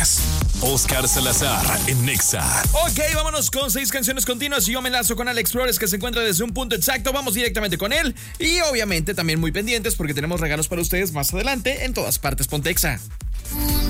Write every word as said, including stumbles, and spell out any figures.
canciones. Oscar Salazar en Nexa. Ok, vámonos con seis canciones continuas y yo me enlazo con Alex Flores, que se encuentra desde un punto exacto. Vamos directamente con él y obviamente también muy pendientes porque tenemos regalos para ustedes más adelante en todas partes. Ponte Exa. Un